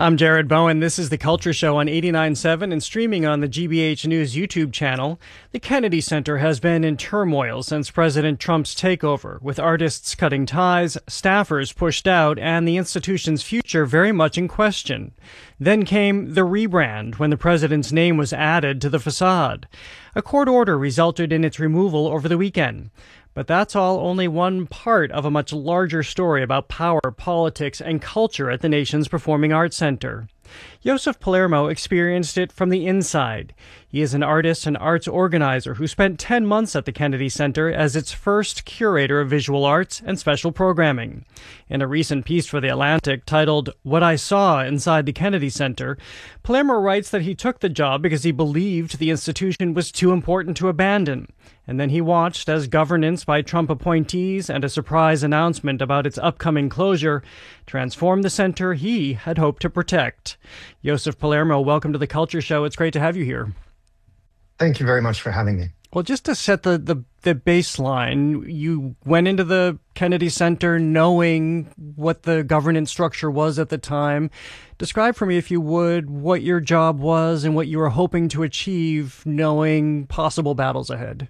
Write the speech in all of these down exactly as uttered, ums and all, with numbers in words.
I'm Jared Bowen. This is The Culture Show on eighty-nine point seven and streaming on the G B H News YouTube channel. The Kennedy Center has been in turmoil since President Trump's takeover, with artists cutting ties, staffers pushed out, and the institution's future very much in question. Then came the rebrand when the president's name was added to the facade. A court order resulted in its removal over the weekend. But that's all only one part of a much larger story about power, politics, and culture at the nation's Performing Arts Center. Joseph Palermo experienced it from the inside. He is an artist and arts organizer who spent ten months at the Kennedy Center as its first curator of visual arts and special programming. In a recent piece for The Atlantic titled "What I Saw Inside the Kennedy Center," Palermo writes that he took the job because he believed the institution was too important to abandon. And then he watched as governance by Trump appointees and a surprise announcement about its upcoming closure transformed the center he had hoped to protect. Joseph Palermo, welcome to The Culture Show. It's great to have you here. Thank you very much for having me. Well, just to set the, the, the baseline, you went into the Kennedy Center knowing what the governance structure was at the time. Describe for me, if you would, what your job was and what you were hoping to achieve, knowing possible battles ahead.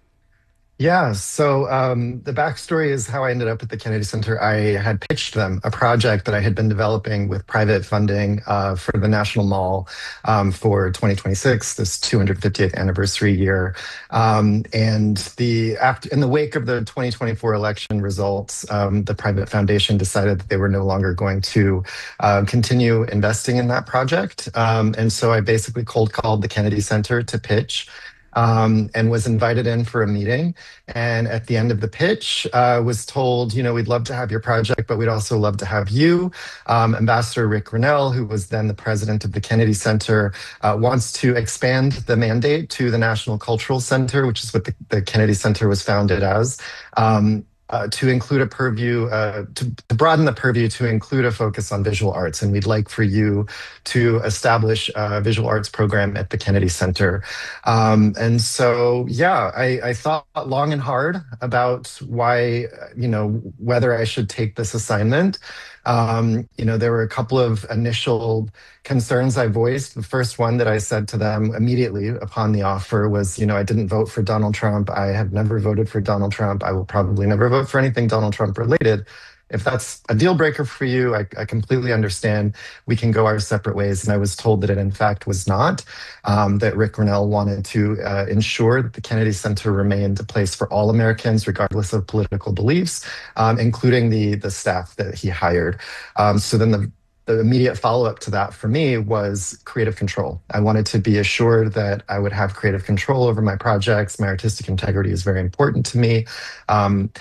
Yeah, so um, the backstory is how I ended up at the Kennedy Center. I had pitched them a project that I had been developing with private funding uh, for the National Mall um, for twenty twenty-six, this two hundred fiftieth anniversary year. Um, and the after, in the wake of the twenty twenty-four election results, um, the private foundation decided that they were no longer going to uh, continue investing in that project. Um, and so I basically cold called the Kennedy Center to pitch. Um, and was invited in for a meeting. And at the end of the pitch, uh, was told, you know, we'd love to have your project, but we'd also love to have you. Um, Ambassador Rick Grenell, who was then the president of the Kennedy Center, uh, wants to expand the mandate to the National Cultural Center, which is what the, the Kennedy Center was founded as. Um, Uh, to include a purview, uh, to, to broaden the purview to include a focus on visual arts. And we'd like for you to establish a visual arts program at the Kennedy Center. Um, and so, yeah, I, I thought long and hard about why, you know, whether I should take this assignment. Um, you know, there were a couple of initial concerns I voiced. The first one that I said to them immediately upon the offer was, you know, I didn't vote for Donald Trump. I have never voted for Donald Trump. I will probably never vote for anything Donald Trump related. If that's a deal breaker for you, I, I completely understand. We can go our separate ways. And I was told that it, in fact, was not, um, that Rick Grenell wanted to uh, ensure that the Kennedy Center remained a place for all Americans, regardless of political beliefs, um, including the, the staff that he hired. Um, so then the The immediate follow-up to that for me was creative control. I wanted to be assured that I would have creative control over my projects. My artistic integrity is very important to me. Um,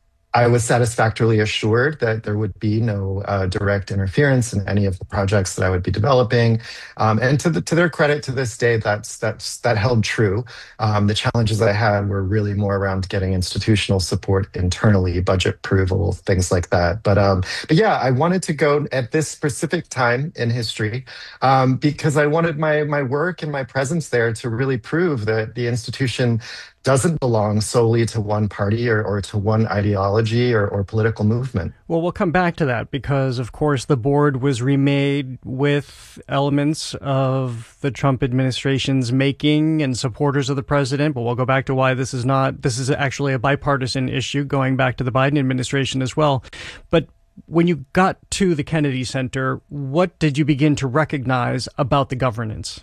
I was satisfactorily assured that there would be no uh, direct interference in any of the projects that I would be developing. Um, and to, the, to their credit, to this day, that's, that's, that held true. Um, the challenges I had were really more around getting institutional support internally, budget approval, things like that. But, um, but yeah, I wanted to go at this specific time in history um, because I wanted my, my work and my presence there to really prove that the institution doesn't belong solely to one party or, or to one ideology or, or political movement. Well, we'll come back to that because, of course, the board was remade with elements of the Trump administration's making and supporters of the president. But we'll go back to why this is not, this is actually a bipartisan issue going back to the Biden administration as well. But when you got to the Kennedy Center, what did you begin to recognize about the governance?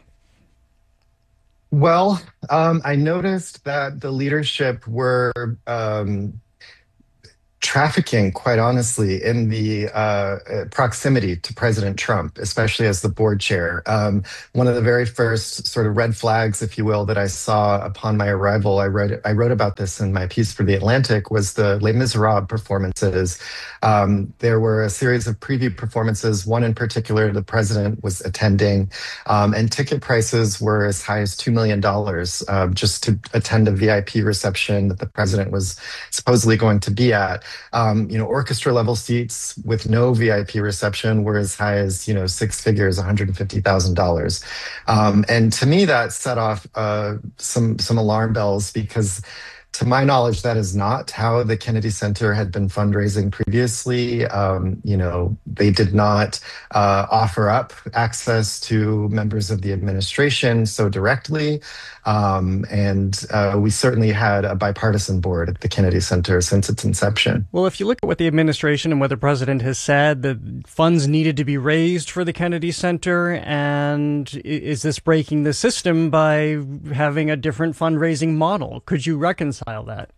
Well, um, I noticed that the leadership were um, trafficking, quite honestly, in the uh, proximity to President Trump, especially as the board chair. Um, one of the very first sort of red flags, if you will, that I saw upon my arrival, I wrote I wrote about this in my piece for The Atlantic, was the Les Miserables performances. Um, there were a series of preview performances, one in particular the president was attending, um, and ticket prices were as high as two million dollars uh, just to attend a V I P reception that the president was supposedly going to be at. Um, you know, orchestra level seats with no V I P reception were as high as, you know, six figures, one hundred fifty thousand dollars. Um, and to me, that set off uh, some some alarm bells because to my knowledge, that is not how the Kennedy Center had been fundraising previously. Um, you know, they did not uh, offer up access to members of the administration so directly. Um, and uh, we certainly had a bipartisan board at the Kennedy Center since its inception. Well, if you look at what the administration and what the president has said, that funds needed to be raised for the Kennedy Center, and is this breaking the system by having a different fundraising model? Could you reconcile that?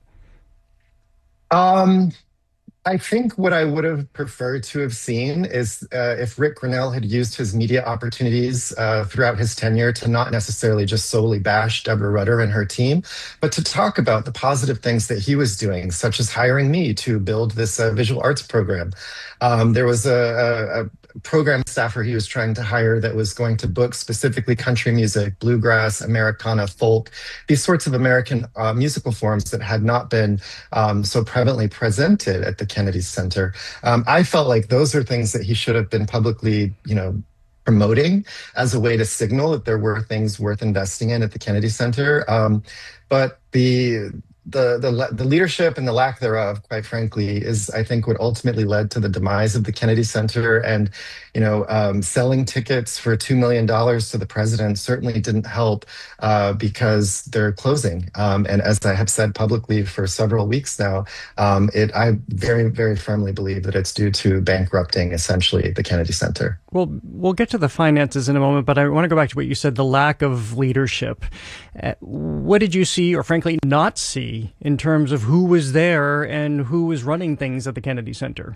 Um, I think what I would have preferred to have seen is uh, if Rick Grinnell had used his media opportunities uh, throughout his tenure to not necessarily just solely bash Deborah Rutter and her team, but to talk about the positive things that he was doing, such as hiring me to build this uh, visual arts program. Um, there was a, a, a program staffer he was trying to hire that was going to book specifically country music, bluegrass, Americana, folk, these sorts of American uh, musical forms that had not been um, so prevalently presented at the Kennedy Center. Um, I felt like those are things that he should have been publicly, you know, promoting as a way to signal that there were things worth investing in at the Kennedy Center. Um, but the the the the leadership and the lack thereof, quite frankly, is I think what ultimately led to the demise of the Kennedy Center. And you know, um, selling tickets for two million dollars to the president certainly didn't help uh, because they're closing. Um, and as I have said publicly for several weeks now, um, it I very very firmly believe that it's due to bankrupting essentially the Kennedy Center. Well, we'll get to the finances in a moment, but I want to go back to what you said, the lack of leadership. Uh, what did you see, or frankly not see, in terms of who was there and who was running things at the Kennedy Center?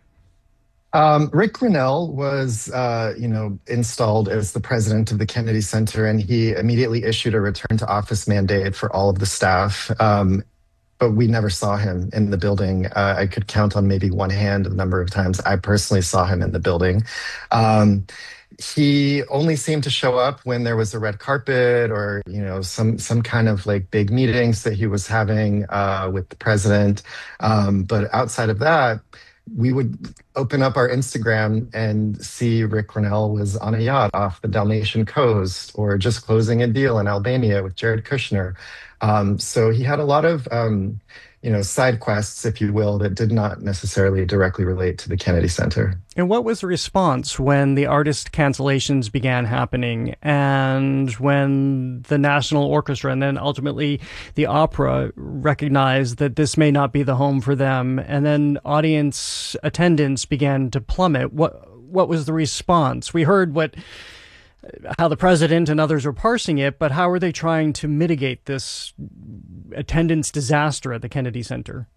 Um, Rick Grinnell was, uh, you know, installed as the president of the Kennedy Center, and he immediately issued a return to office mandate for all of the staff. Um, but we never saw him in the building. Uh, I could count on maybe one hand the number of times I personally saw him in the building. Um, he only seemed to show up when there was a red carpet or, you know, some some kind of like big meetings that he was having uh, with the president. Um, but outside of that, we would open up our Instagram and see Rick Grinnell was on a yacht off the Dalmatian coast or just closing a deal in Albania with Jared Kushner. Um, so he had a lot of, um, you know, side quests, if you will, that did not necessarily directly relate to the Kennedy Center. And what was the response when the artist cancellations began happening and when the National Orchestra and then ultimately the opera recognized that this may not be the home for them, and then audience attendance began to plummet? What what was the response? We heard what how the president and others were parsing it, but how are they trying to mitigate this attendance disaster at the Kennedy Center?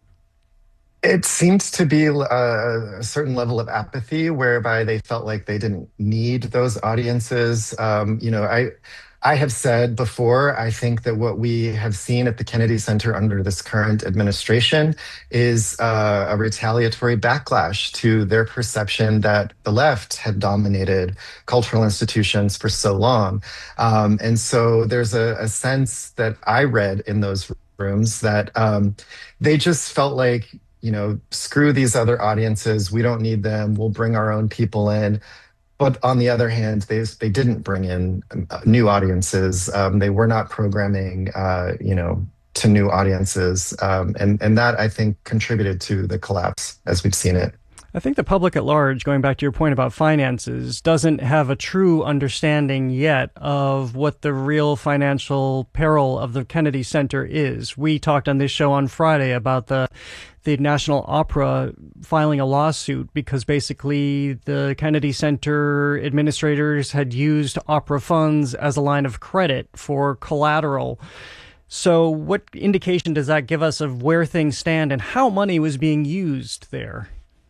It seems to be a, a certain level of apathy whereby they felt like they didn't need those audiences. Um, you know, I I have said before, I think that what we have seen at the Kennedy Center under this current administration is uh, a retaliatory backlash to their perception that the left had dominated cultural institutions for so long. Um, and so there's a, a sense that I read in those rooms that um, they just felt like, you know, screw these other audiences. We don't need them. We'll bring our own people in. But on the other hand, they they didn't bring in new audiences. Um, they were not programming, uh, you know, to new audiences, um, and and that I think contributed to the collapse as we've seen it. I think the public at large, going back to your point about finances, doesn't have a true understanding yet of what the real financial peril of the Kennedy Center is. We talked on this show on Friday about the the National Opera filing a lawsuit because basically the Kennedy Center administrators had used opera funds as a line of credit for collateral. So what indication does that give us of where things stand and how money was being used there?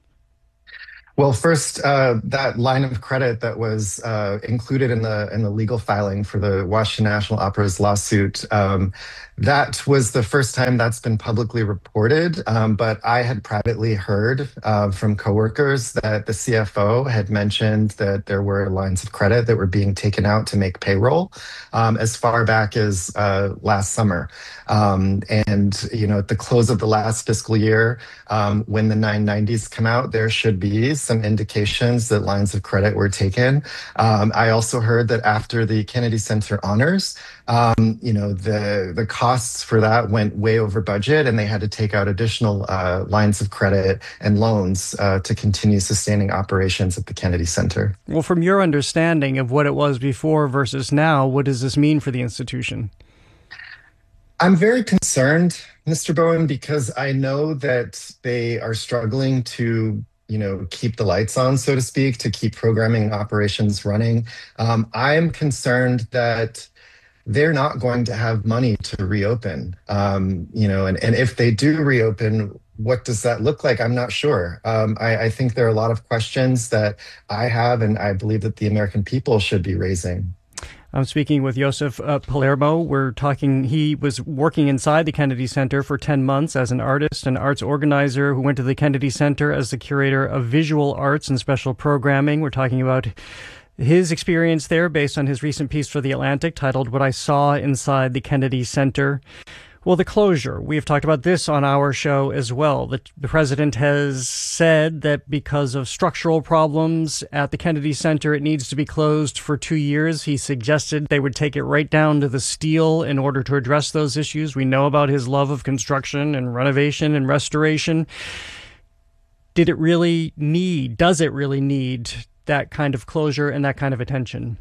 Well, first, uh, that line of credit that was uh, included in the in the legal filing for the Washington National Opera's lawsuit, um, that was the first time that's been publicly reported. Um, but I had privately heard uh, from coworkers that the C F O had mentioned that there were lines of credit that were being taken out to make payroll um, as far back as uh, last summer. Um, and, you know, at the close of the last fiscal year, um, when the nine nineties come out, there should be some indications that lines of credit were taken. Um, I also heard that after the Kennedy Center honors, um, you know, the the costs for that went way over budget, and they had to take out additional uh, lines of credit and loans uh, to continue sustaining operations at the Kennedy Center. Well, from your understanding of what it was before versus now, what does this mean for the institution? I'm very concerned, Mister Bowen, because I know that they are struggling to, you know, keep the lights on, so to speak, to keep programming and operations running. Um, I'm concerned that they're not going to have money to reopen. Um, you know, and, and if they do reopen, what does that look like? I'm not sure. Um, I, I think there are a lot of questions that I have, and I believe that the American people should be raising. I'm speaking with Joseph uh, Palermo. We're talking, he was working inside the Kennedy Center for ten months as an artist and arts organizer who went to the Kennedy Center as the curator of visual arts and special programming. We're talking about his experience there based on his recent piece for The Atlantic titled What I Saw Inside the Kennedy Center. Well, the closure, we've talked about this on our show as well. The, the president has said that because of structural problems at the Kennedy Center, it needs to be closed for two years. He suggested they would take it right down to the steel in order to address those issues. We know about his love of construction and renovation and restoration. Did it really need, does it really need that kind of closure and that kind of attention?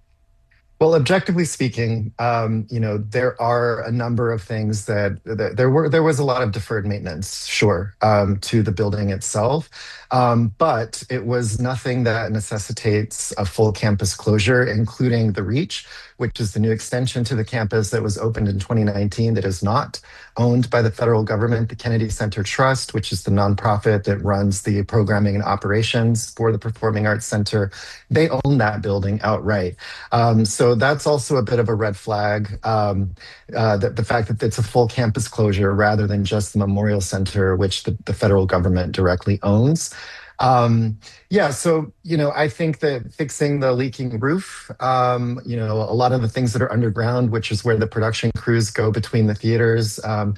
Well, objectively speaking, um, you know, there are a number of things that, that there were. There was a lot of deferred maintenance, sure, um, to the building itself, um, but it was nothing that necessitates a full campus closure, including the Reach, which is the new extension to the campus that was opened in twenty nineteen that is not owned by the federal government. The Kennedy Center Trust, which is the nonprofit that runs the programming and operations for the Performing Arts Center, they own that building outright. Um, so that's also a bit of a red flag, um, uh, that the fact that it's a full campus closure rather than just the Memorial Center, which the, the federal government directly owns. Um, yeah, so, you know, I think that fixing the leaking roof, um, you know, a lot of the things that are underground, which is where the production crews go between the theaters, um,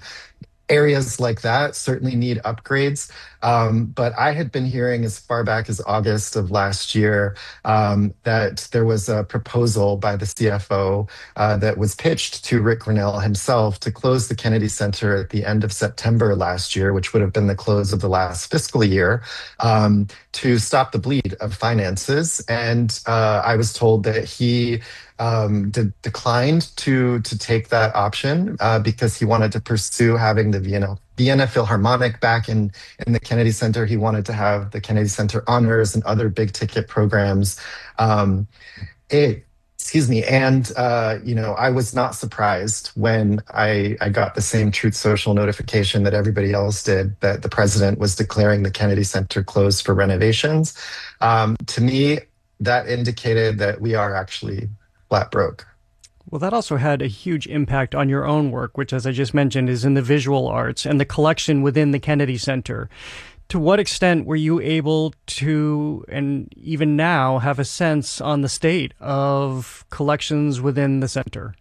areas like that certainly need upgrades. Um, but I had been hearing as far back as August of last year um, that there was a proposal by the C F O uh, that was pitched to Rick Grenell himself to close the Kennedy Center at the end of September last year, which would have been the close of the last fiscal year, um, to stop the bleed of finances. And uh, I was told that he Um, de- declined to to take that option uh, because he wanted to pursue having the Vienna Vienna Philharmonic back in in the Kennedy Center. He wanted to have the Kennedy Center Honors and other big ticket programs. Um, it, excuse me, and uh, you know, I was not surprised when I I got the same Truth Social notification that everybody else did that the president was declaring the Kennedy Center closed for renovations. Um, to me, that indicated that we are actually flat broke. Well, that also had a huge impact on your own work, which, as I just mentioned, is in the visual arts and the collection within the Kennedy Center. To what extent were you able to, and even now, have a sense on the state of collections within the center?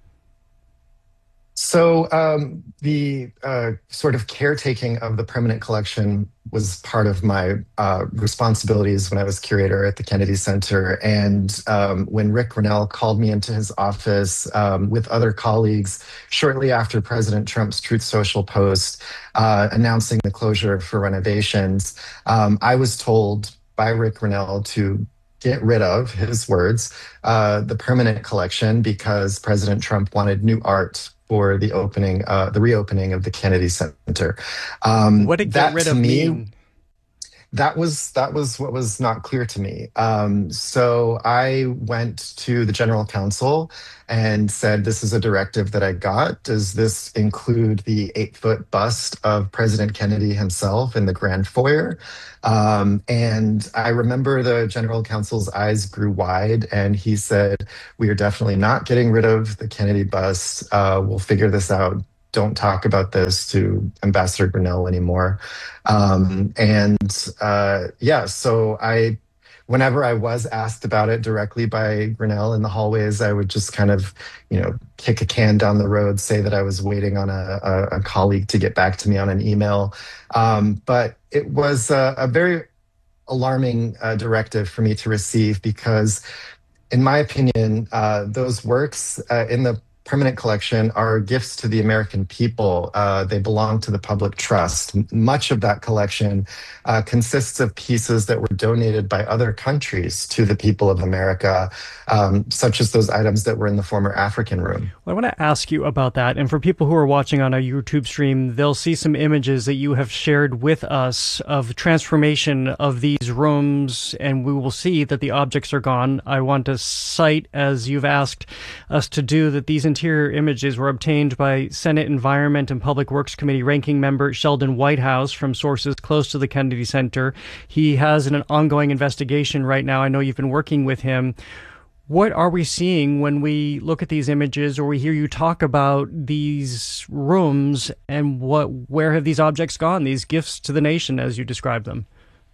So um, the uh, sort of caretaking of the permanent collection was part of my uh, responsibilities when I was curator at the Kennedy Center. And um, when Rick Grenell called me into his office um, with other colleagues shortly after President Trump's Truth Social post uh, announcing the closure for renovations, um, I was told by Rick Grenell to get rid of, his words, uh, the permanent collection because President Trump wanted new art for the opening, uh, the reopening of the Kennedy Center. Um, what did that get rid to of me, mean? That was that was what was not clear to me. Um, so I went to the general counsel and said, "This is a directive that I got. Does this include the eight-foot bust of President Kennedy himself in the grand foyer?" Um, and I remember the general counsel's eyes grew wide, and he said, "We are definitely not getting rid of the Kennedy bust. Uh, we'll figure this out. Don't talk about this to Ambassador Grenell anymore." Um, and uh, yeah, so I, whenever I was asked about it directly by Grenell in the hallways, I would just kind of, you know, kick a can down the road, say that I was waiting on a, a, a colleague to get back to me on an email. Um, but it was a, a very alarming uh, directive for me to receive because in my opinion, uh, those works uh, in the permanent collection are gifts to the American people. Uh, they belong to the public trust. M- Much of that collection uh, consists of pieces that were donated by other countries to the people of America, um, such as those items that were in the former African room. Well, I want to ask you about that. And for people who are watching on our YouTube stream, they'll see some images that you have shared with us of transformation of these rooms, and we will see that the objects are gone. I want to cite, as you've asked us to do, that these interior images were obtained by Senate Environment and Public Works Committee ranking member Sheldon Whitehouse from sources close to the Kennedy Center. He has an ongoing investigation right now. I know you've been working with him. What are we seeing when we look at these images or we hear you talk about these rooms, and what, where have these objects gone, these gifts to the nation, as you describe them?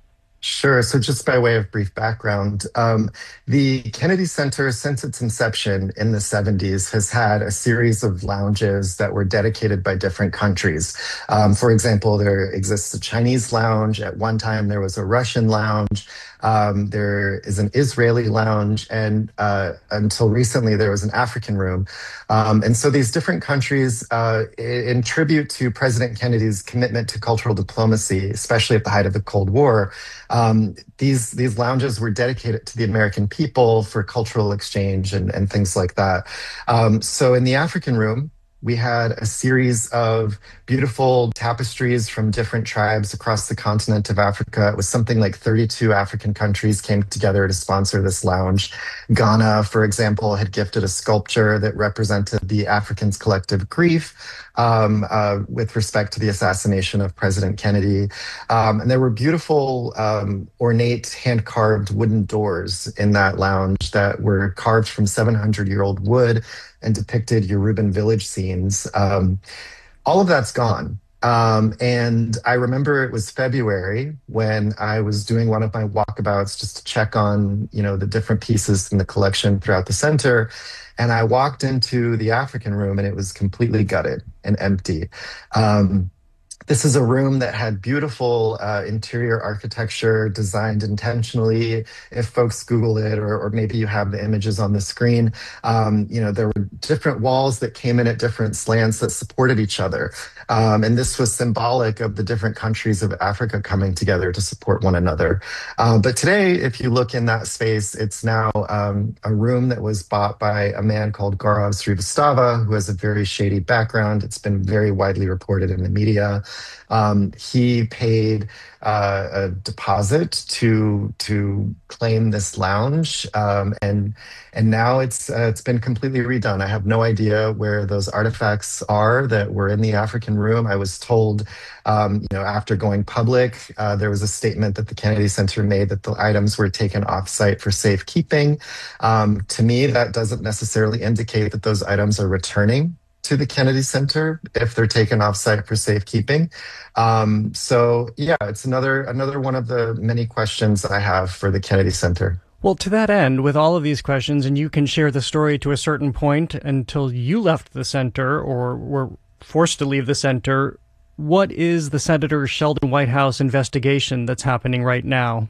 Sure. So, just by way of brief background, um, the Kennedy Center, since its inception in the seventies, has had a series of lounges that were dedicated by different countries. Um, for example, there exists a Chinese lounge. At one time, there was a Russian lounge. Um, there is an Israeli lounge. And uh, until recently, there was an African room. Um, and so, these different countries, uh, in tribute to President Kennedy's commitment to cultural diplomacy, especially at the height of the Cold War, um, these these lounges were dedicated to the American people for cultural exchange and, and things like that. Um, so in the African room, we had a series of beautiful tapestries from different tribes across the continent of Africa. It was something like thirty-two African countries came together to sponsor this lounge. Ghana, for example, had gifted a sculpture that represented the Africans' collective grief um, uh, with respect to the assassination of President Kennedy. Um, and there were beautiful, um, ornate, hand carved wooden doors in that lounge that were carved from seven hundred year old wood and depicted Yoruban village scenes. Um, all of that's gone. Um, and I remember it was February when I was doing one of my walkabouts just to check on, you know, the different pieces in the collection throughout the center. And I walked into the African room and it was completely gutted and empty. Um, this is a room that had beautiful uh, interior architecture designed intentionally. If folks Google it, or, or maybe you have the images on the screen, um, you know, there were different walls that came in at different slants that supported each other. Um, and this was symbolic of the different countries of Africa coming together to support one another. Uh, but today, if you look in that space, it's now um, a room that was bought by a man called Gaurav Srivastava, who has a very shady background. It's been very widely reported in the media. Um, he paid uh, a deposit to to claim this lounge, um, and and now it's uh, it's been completely redone. I have no idea where those artifacts are that were in the African room. I was told, um, you know, after going public, uh, there was a statement that the Kennedy Center made that the items were taken off-site for safekeeping. Um, to me, that doesn't necessarily indicate that those items are returning to the Kennedy Center if they're taken off-site for safekeeping. Um, so yeah, it's another another one of the many questions I have for the Kennedy Center. Well, to that end, with all of these questions, and you can share the story to a certain point until you left the center or were forced to leave the center, what is the Senator Sheldon Whitehouse investigation that's happening right now?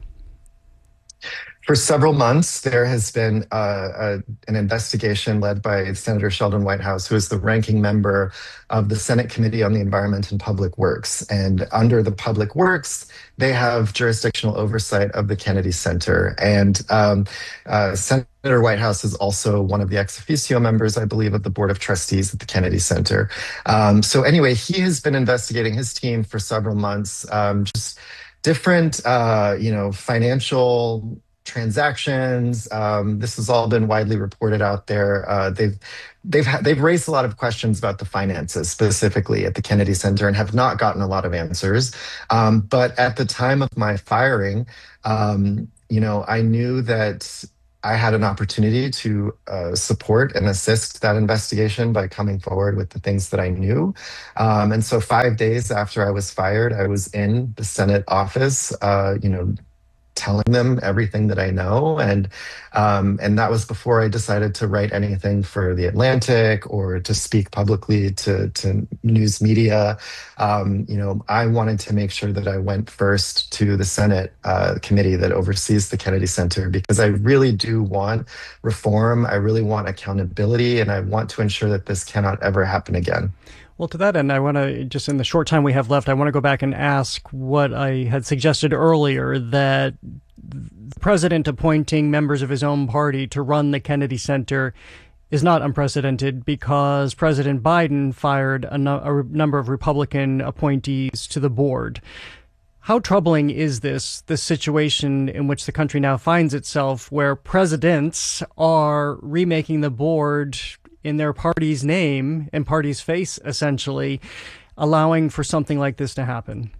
For several months, there has been uh, a, an investigation led by Senator Sheldon Whitehouse, who is the ranking member of the Senate Committee on the Environment and Public Works. And under the Public Works, they have jurisdictional oversight of the Kennedy Center. And um, uh, Senator Whitehouse is also one of the ex officio members, I believe, of the Board of Trustees at the Kennedy Center. Um, so anyway, he has been investigating his team for several months, um, just different, uh, you know, financial transactions. Um, this has all been widely reported out there. Uh, they've they've ha- they've raised a lot of questions about the finances specifically at the Kennedy Center and have not gotten a lot of answers. Um, but at the time of my firing, um, you know, I knew that I had an opportunity to uh, support and assist that investigation by coming forward with the things that I knew. Um, and so five days after I was fired, I was in the Senate office, uh, you know, telling them everything that I know. And um, and that was before I decided to write anything for The Atlantic or to speak publicly to, to news media. Um, you know, I wanted to make sure that I went first to the Senate uh, committee that oversees the Kennedy Center, because I really do want reform. I really want accountability, and I want to ensure that this cannot ever happen again. Well, to that end, I want to, just in the short time we have left, I want to go back and ask what I had suggested earlier, that the president appointing members of his own party to run the Kennedy Center is not unprecedented, because President Biden fired a, no- a number of Republican appointees to the board. How troubling is this, this situation in which the country now finds itself, where presidents are remaking the board in their party's name and party's face, essentially, allowing for something like this to happen?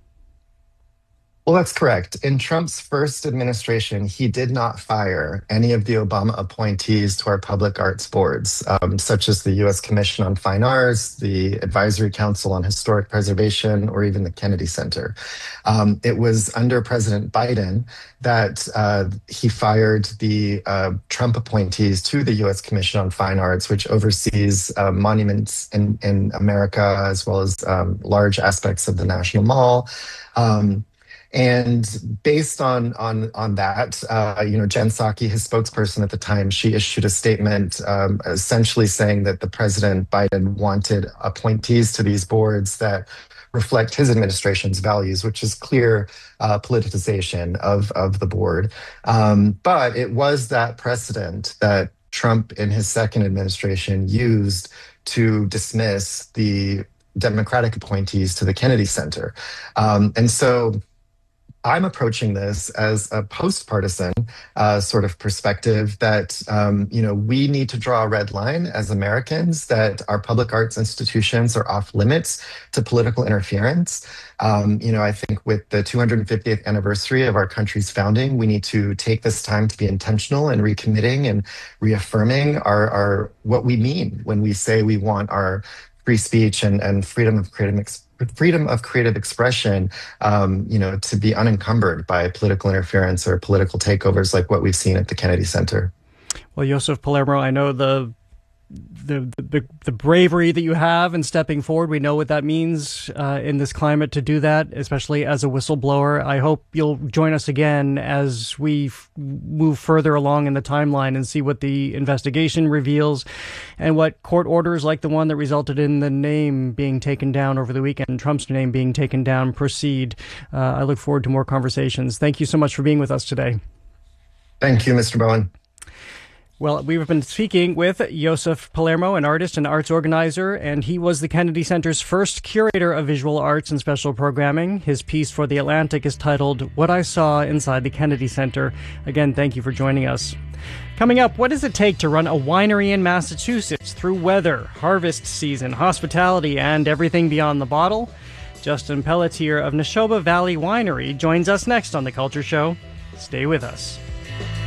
Well, that's correct. In Trump's first administration, he did not fire any of the Obama appointees to our public arts boards, um, such as the U S Commission on Fine Arts, the Advisory Council on Historic Preservation, or even the Kennedy Center. Um, it was under President Biden that uh, he fired the uh, Trump appointees to the U S Commission on Fine Arts, which oversees uh, monuments in, in America, as well as um, large aspects of the National Mall. Um, And based on on on that, uh, you know, Jen Psaki, his spokesperson at the time, she issued a statement um, essentially saying that the President Biden wanted appointees to these boards that reflect his administration's values, which is clear uh, politicization of of the board. Um, but it was that precedent that Trump in his second administration used to dismiss the Democratic appointees to the Kennedy Center. Um, and so I'm approaching this as a post-partisan uh, sort of perspective that, um, you know, we need to draw a red line as Americans, that our public arts institutions are off limits to political interference. Um, you know, I think with the two hundred fiftieth anniversary of our country's founding, we need to take this time to be intentional and recommitting and reaffirming our, our what we mean when we say we want our free speech and, and freedom of creative expression freedom of creative expression, um, you know, to be unencumbered by political interference or political takeovers like what we've seen at the Kennedy Center. Well, Joseph Palermo, I know the the the, the bravery that you have in stepping forward. We know what that means uh, in this climate to do that, especially as a whistleblower. I hope you'll join us again as we f- move further along in the timeline and see what the investigation reveals and what court orders like the one that resulted in the name being taken down over the weekend, Trump's name being taken down, proceed. Uh, I look forward to more conversations. Thank you so much for being with us today. Thank you, Mister Bowen. Well, we've been speaking with Joseph Palermo, an artist and arts organizer, and he was the Kennedy Center's first curator of visual arts and special programming. His piece for The Atlantic is titled What I Saw Inside the Kennedy Center. Again, thank you for joining us. Coming up, what does it take to run a winery in Massachusetts through weather, harvest season, hospitality, and everything beyond the bottle? Justin Pelletier of Neshoba Valley Winery joins us next on The Culture Show. Stay with us.